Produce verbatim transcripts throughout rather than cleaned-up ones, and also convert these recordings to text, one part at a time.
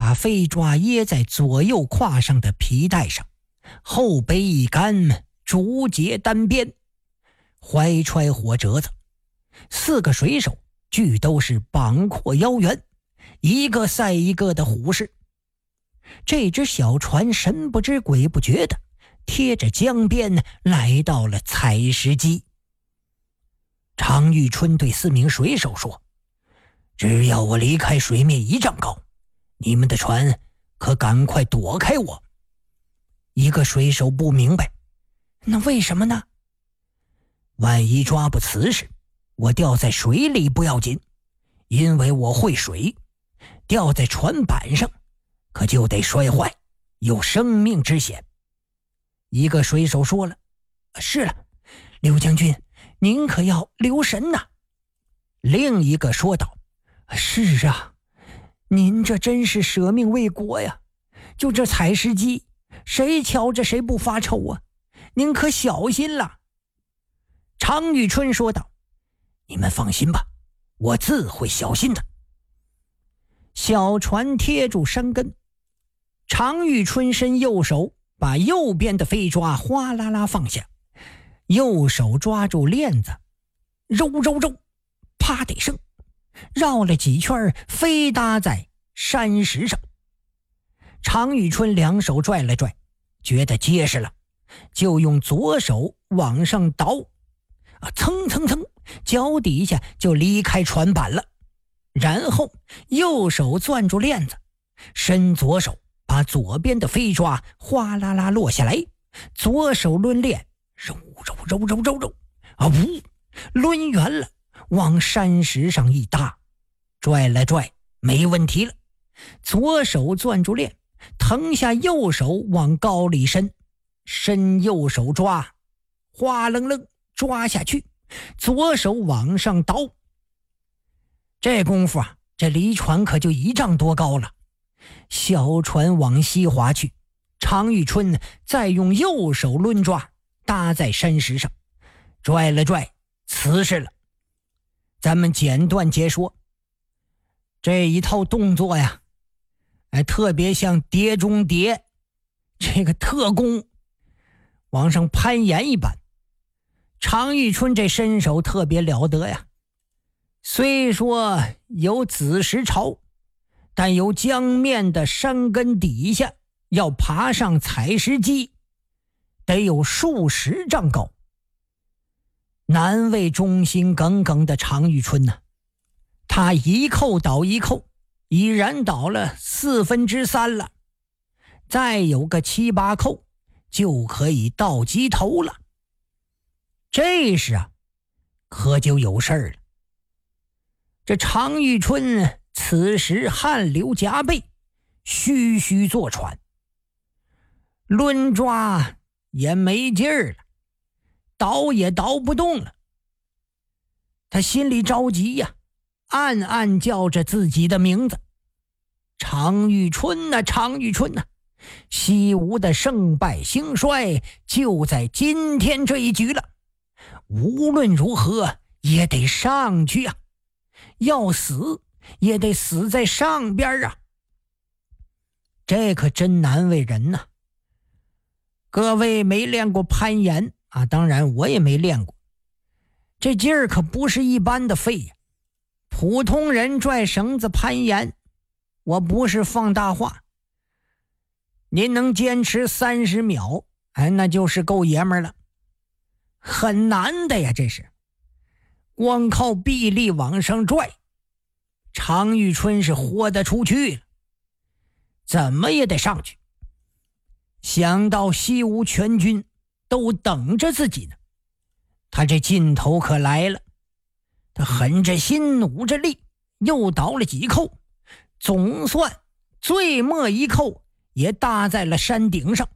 把飞抓掖在左右胯上的皮带上，后背一杆，竹节单边，怀揣火折子。四个水手俱都是膀阔腰圆，一个赛一个的虎视。这只小船神不知鬼不觉的贴着江边来到了采石矶。常遇春对四名水手说：只要我离开水面一丈高，你们的船可赶快躲开我。一个水手不明白，那为什么呢？万一抓不瓷实，我掉在水里不要紧，因为我会水，掉在船板上可就得摔坏，有生命之险。一个水手说了：是了，刘将军，您可要留神呐。另一个说道：是啊，您这真是舍命为国呀，就这采石矶，谁瞧着谁不发愁啊，您可小心了。常遇春说道：你们放心吧，我自会小心的。小船贴住山根，常遇春伸右手把右边的飞抓哗啦啦放下，右手抓住链子，揉揉揉，啪的一声，绕了几圈飞搭在山石上。常遇春两手拽了拽，觉得结实了，就用左手往上倒，啊，蹭蹭蹭，脚底下就离开船板了。然后右手攥住链子，伸左手把左边的飞抓哗啦啦落下来，左手抡链，揉揉揉揉揉揉，啊呜，抡圆了，往山石上一搭，拽了拽，没问题了。左手攥住链，腾下右手往高里伸，伸右手抓，哗楞楞抓下去，左手往上倒。这功夫啊，这离船可就一丈多高了。小船往西滑去，常遇春再用右手抡抓，搭在山石上，拽了拽，瓷实了。咱们简短截说，这一套动作呀，哎，特别像碟中谍这个特工往上攀岩一般。常遇春这身手特别了得呀，虽说有子时潮，但由江面的山根底下要爬上采石矶，得有数十丈高。难为忠心耿耿的常遇春呢、啊，他一扣倒一扣，已然倒了四分之三了，再有个七八扣就可以到鸡头了。这时啊，可就有事儿了。这常遇春此时汗流浃背，吁吁坐喘，抡抓也没劲儿了，倒也倒不动了。他心里着急呀，暗暗叫着自己的名字：常遇春呐、啊，常遇春呐、啊！西吴的胜败兴衰就在今天这一局了，无论如何也得上去啊！要死也得死在上边啊！这可真难为人呐、啊！各位没练过攀岩啊，当然我也没练过，这劲儿可不是一般的费呀、啊。普通人拽绳子攀岩，我不是放大话，您能坚持三十秒，哎，那就是够爷们儿了，很难的呀，这是。光靠臂力往上拽，常遇春是豁得出去了，怎么也得上去。想到西吴全军都等着自己呢，他这劲头可来了。他狠着心努着力，又倒了几扣，总算最末一扣也搭在了山顶上。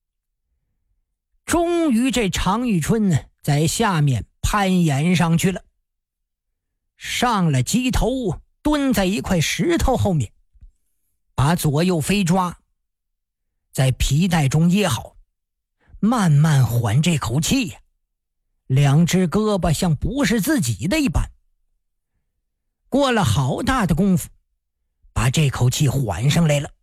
终于这常遇春呢，在下面攀岩上去了，上了鸡头，蹲在一块石头后面，把左右飞抓在皮带中掖好，慢慢缓这口气呀、啊，两只胳膊像不是自己的一般。过了好大的功夫，把这口气缓上来了。